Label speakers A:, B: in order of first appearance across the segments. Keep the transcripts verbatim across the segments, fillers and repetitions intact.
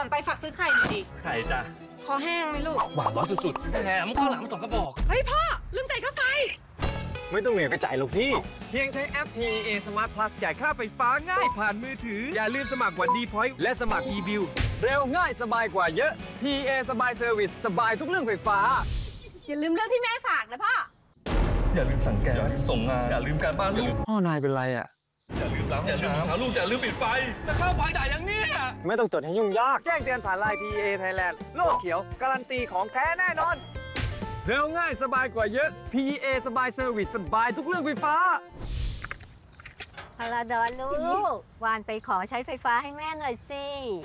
A: ปั่นไปฝากซื้อไข่หน่อยดิ
B: ไข่จ้ะ
A: คอแห้งไหมลูก
B: หวานร้อนสุดๆแถมข้าวหลามสองกระบอก
A: เฮ้ยพ่อลืมจ่ายค่าไฟ
C: ไม่ต้องเหนื่อยไปจ่ายหรอกพี่เพียงใช้แอป พี เอ Smart Plus จ่ายค่าไฟฟ้าง่ายผ่านมือถืออย่าลืมสมัครวันดี Point และสมัคร e-bill เร็วง่ายสบายกว่าเยอะ พี เอ สบายเซอร์วิสสบายทุกเรื่องไฟฟ้า
A: อย่าลืมเรื่องที่แม่ฝากนะพ่อ
B: อย่าลืมสั่งแก๊สส่งงานอย่าลืมการบ้านลูก
C: พ่อนายเป็นไรอ่ะ
B: อย่าลืมล้างอย่าลืมหาลูกอย่าลืมปิดไฟจะเข้าไฟจ่ายอย่างนี้
C: ไม่ต้องจดให้ยุ่งยากแจ้งเตือนผ่านไลน์ พี เอ Thailand โลกเขียวการันตีของแท้แน่นอนเร็วง่ายสบายกว่าเยอะ พี เอ สบายเซอร์วิสสบายทุกเรื่องไฟฟ้า
D: พาราดอนลูกวานไปขอใช้ไฟฟ้าให้แม่หน่อยสิ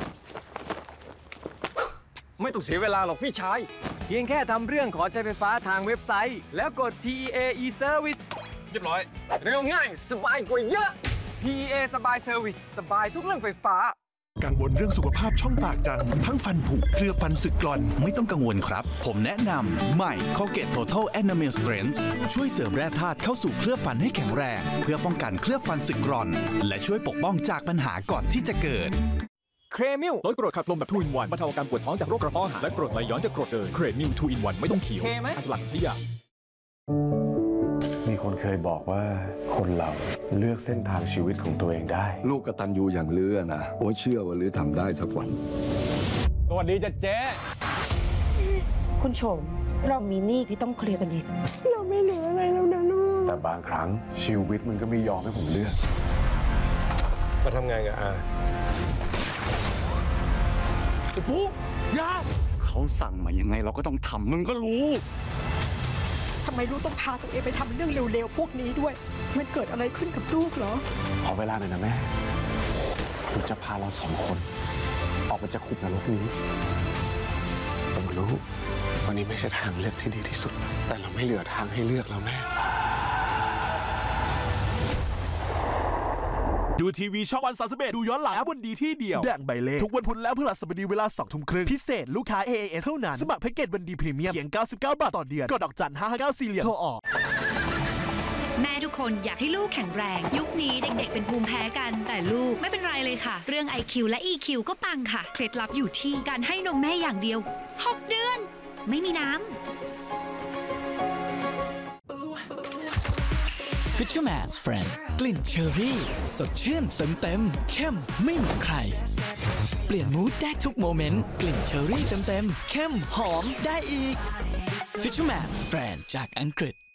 C: ไม่ต้องเสียเวลาหรอกพี่ชายเพียงแค่ทำเรื่องขอใช้ไฟฟ้าทางเว็บไซต์แล้วกด พี เอ e-service
B: เรียบร้อย
C: เร็วง่ายสบายกว่าเยอะ พี เอ สบายเซอร์วิสสบายทุกเรื่องไฟฟ้า
E: กังวลเรื่องสุขภาพช่องปากจังทั้งฟันผุเคลือบฟันสึกกร่อนไม่ต้องกังวลครับผมแนะนำใหม่ Colgate Total Enamel Strength ช่วยเสริมแร่ธาตุเข้าสู่เคลือบฟันให้แข็งแรงเพื่อป้องกันเคลือบฟันสึกกร่อนและช่วยปกป้องจากปัญหาก่อนที่จะเกิด
C: เครมิลลดกรดขับลมแบบทูอินวันบรรเทาอาการปวดท้องจากโรคกระเพาะอาหารและกรดไหลย้อนจากกรดเกินเครมิลทูอินวันไม่ต้องเคี้ยวอัสลัดใช้ยา
F: มีคนเคยบอกว่าคนเราเลือกเส้นทางชีวิตของตัวเองได้
G: ลูกกตัญญูอย่างเลือนะโอ้เชื่อว่าลือทำได้สักวัน
C: สวัสดีจ้ะเจ๊
H: คุณโฉมเรามีหนี้ที่ต้องเคลียร์กันอีกเราไม่เหลืออะไรแล้วนะลูก
F: แต่บางครั้งชีวิตมันก็ไม่ยอมให้ผมเลือก
C: มาทำงานกับอา
B: ปุ๊บยาเขาสั่งมายังไงเราก็ต้องทำมึงก็รู้
H: ทำไมลูกต้องพาตัวเองไปทำเรื่องเร็วๆพวกนี้ด้วยมันเกิดอะไรขึ้นกับลูกเหรอ
F: ขอเวลาหน่อยนะแม่ผมจะพาเราสองคนออกไปจากคุกนรกนี้ผมรู้วันนี้ไม่ใช่ทางเลือกที่ดีที่สุดแต่เราไม่เหลือทางให้เลือกแล้วแม่
E: ดูทีวีช่องวันสามสิบเอ็ดดูย้อนหลังแอปวันดีที่เดียวแดงใบเล่ทุกวันพุธและพฤหัสบดีเวลาสองทุ่มครึ่งพิเศษลูกค้า เอ เอ เอส เท่านั้นสมัครแพ็กเกจวันดีพรีเมียมเพียงเก้าสิบเก้าบาทต่อเดือนกดดอกจันห้าห้าเก้าสี่เหรียญโทรออก
I: แม่ทุกคนอยากให้ลูกแข็งแรงยุคนี้เด็กๆเป็นภูมิแพ้กันแต่ลูกไม่เป็นไรเลยค่ะเรื่อง ไอ คิว และ อี คิว ก็ปังค่ะเคล็ดลับอยู่ที่การให้นมแม่อย่างเดียวหกเดือนไม่มีน้ำ
J: Fisherman's Friend กลิ่นเชอร์รี่สดชื่นเต็มเต็มเข้มไม่เหมือนใครเปลี่ยนมูดได้ทุกโมเมนต์กลิ่นเชอร์รี่เต็มเต็มเข้มหอมได้อีก Fisherman's Friend จากอังกฤษ